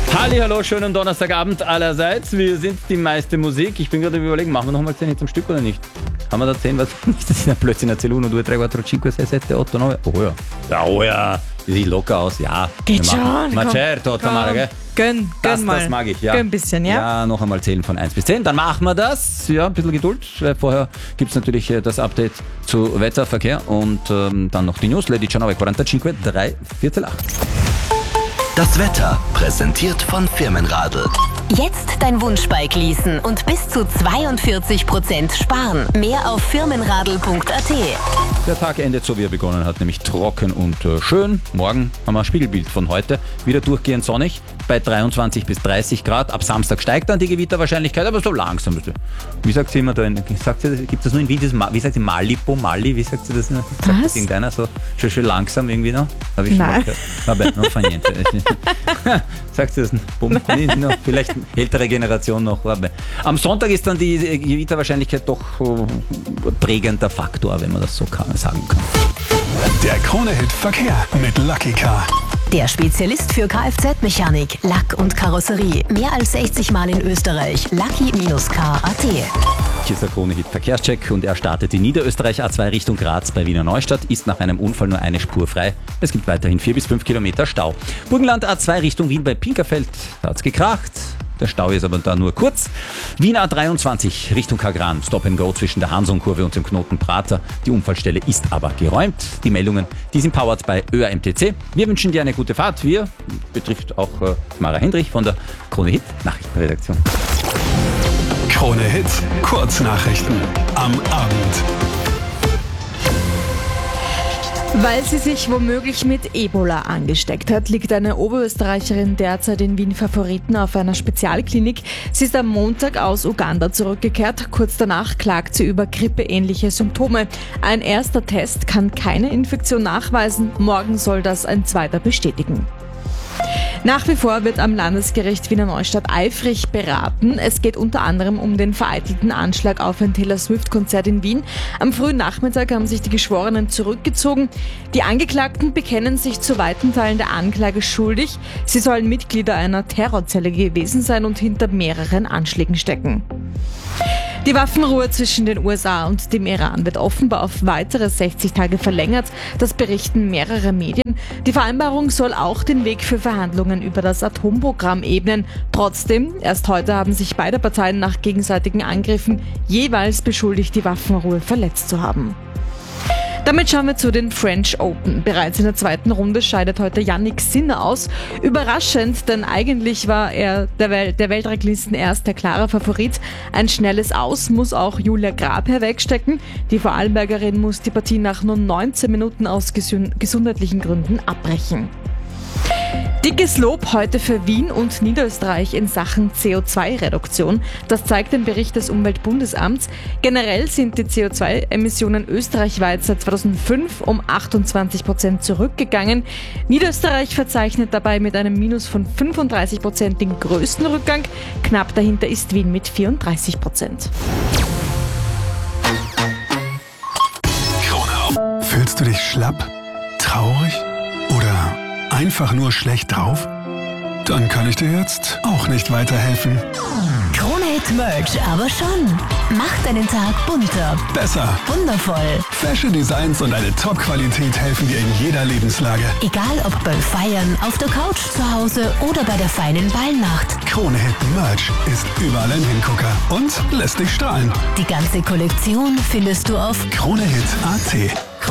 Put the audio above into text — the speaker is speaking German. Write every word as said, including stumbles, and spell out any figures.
Hallihallo, schönen Donnerstagabend allerseits. Wir sind die meiste Musik. Ich bin gerade überlegen, machen wir noch mal zehn Hits am Stück oder nicht? Haben wir da zehn? Was? Das ist ja plötzlich eine uno, due, tre, quattro, cinque, sei, sette, otto, nove. Oh ja. Ja, oh ja. Sieht locker aus. Ja. Geht schon. Ma certo, Tamara, gell? Gönn, gönn Das, mal. das mag ich, ja. Gönn ein bisschen, ja? Ja, noch einmal zählen von eins bis zehn. Dann machen wir das. Ja, ein bisschen Geduld, weil vorher gibt es natürlich äh, das Update zu Wetterverkehr und ähm, dann noch die News. Lady Cianove, quarantacinque, drei, vierzehn, acht. Das Wetter präsentiert von Firmenradl. Jetzt dein Wunschbike leasen und bis zu zweiundvierzig Prozent sparen. Mehr auf firmenradl punkt a t. Der Tag endet so, wie er begonnen hat, nämlich trocken und äh, schön. Morgen haben wir ein Spiegelbild von heute. Wieder durchgehend sonnig bei dreiundzwanzig bis dreißig Grad. Ab Samstag steigt dann die Gewitterwahrscheinlichkeit, aber so langsam. Wie sagt sie immer da? In, sagt sie, gibt es nur in Wien dieses, wie sagt sie, Malipo, Mali? Wie sagt sie das? Sagt Was? das irgendeiner so schön, schön langsam irgendwie noch? Hab ich schon Nein. mal gehört. Vabbè, non fa niente. Sagt sie das? Bum, noch, vielleicht ältere Generation noch. Vabbè. Am Sonntag ist dann die Gewitterwahrscheinlichkeit doch äh, prägender Faktor, wenn man das so kann, sagen kann. Der Krone-Hit Verkehr mit Lucky Car. Der Spezialist für Kfz-Mechanik, Lack und Karosserie. Mehr als sechzig Mal in Österreich. Lucky Car punkt a t. Hier ist der Krone-Hit Verkehrscheck und er startet in Niederösterreich A zwei Richtung Graz bei Wiener Neustadt, ist nach einem Unfall nur eine Spur frei. Es gibt weiterhin vier bis fünf Kilometer Stau. Burgenland A zwei Richtung Wien bei Pinkerfeld, da hat's gekracht. Der Stau ist aber da nur kurz. Wien A dreiundzwanzig Richtung Kagran, Stop and Go zwischen der Hansonkurve und dem Knoten Prater. Die Unfallstelle ist aber geräumt. Die Meldungen, die sind powered bei Ö A M T C. Wir wünschen dir eine gute Fahrt. Wir, betrifft auch äh, Mara Hendrich von der Krone-Hit Nachrichtenredaktion. Krone-Hit Kurznachrichten am Abend. Weil sie sich womöglich mit Ebola angesteckt hat, liegt eine Oberösterreicherin derzeit in Wien Favoriten auf einer Spezialklinik. Sie ist am Montag aus Uganda zurückgekehrt. Kurz danach klagt sie über grippeähnliche Symptome. Ein erster Test kann keine Infektion nachweisen. Morgen soll das ein zweiter bestätigen. Nach wie vor wird am Landesgericht Wiener Neustadt eifrig beraten. Es geht unter anderem um den vereitelten Anschlag auf ein Taylor Swift-Konzert in Wien. Am frühen Nachmittag haben sich die Geschworenen zurückgezogen. Die Angeklagten bekennen sich zu weiten Teilen der Anklage schuldig. Sie sollen Mitglieder einer Terrorzelle gewesen sein und hinter mehreren Anschlägen stecken. Die Waffenruhe zwischen den U S A und dem Iran wird offenbar auf weitere sechzig Tage verlängert. Das berichten mehrere Medien. Die Vereinbarung soll auch den Weg für Verhandlungen über das Atomprogramm ebnen. Trotzdem, erst heute haben sich beide Parteien nach gegenseitigen Angriffen jeweils beschuldigt, die Waffenruhe verletzt zu haben. Damit schauen wir zu den French Open. Bereits in der zweiten Runde scheidet heute Yannick Sinner aus. Überraschend, denn eigentlich war er der, Wel- der Weltranglisten erst der klare Favorit. Ein schnelles Aus muss auch Julia Grabherr wegstecken. Die Vorarlbergerin muss die Partie nach nur neunzehn Minuten aus gesün- gesundheitlichen Gründen abbrechen. Dickes Lob heute für Wien und Niederösterreich in Sachen C O zwei Reduktion. Das zeigt ein Bericht des Umweltbundesamts. Generell sind die C O zwei Emissionen österreichweit seit zweitausendfünf um achtundzwanzig Prozent zurückgegangen. Niederösterreich verzeichnet dabei mit einem Minus von fünfunddreißig Prozent den größten Rückgang. Knapp dahinter ist Wien mit vierunddreißig Prozent. Krone. Fühlst du dich schlapp, traurig oder einfach nur schlecht drauf? Dann kann ich dir jetzt auch nicht weiterhelfen. Krone-Hit Merch aber schon. Macht deinen Tag bunter, Besser. wundervoll. Fashion Designs und eine Top-Qualität helfen dir in jeder Lebenslage. Egal ob beim Feiern, auf der Couch zu Hause oder bei der feinen Ballnacht. Krone-Hit Merch ist überall ein Hingucker und lässt dich strahlen. Die ganze Kollektion findest du auf Krone-Hit punkt a t.